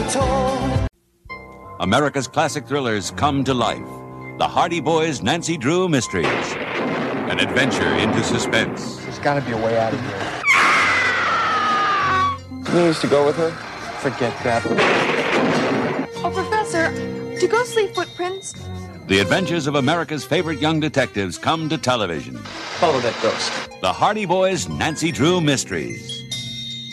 told. America's classic thrillers come to life. The Hardy Boys' Nancy Drew Mysteries. An adventure into suspense. There's got to be a way out of here. You used to go with her? Forget that. Oh, Professor, do ghosts leave footprints? The adventures of America's favorite young detectives come to television. Follow that ghost. The Hardy Boys' Nancy Drew Mysteries.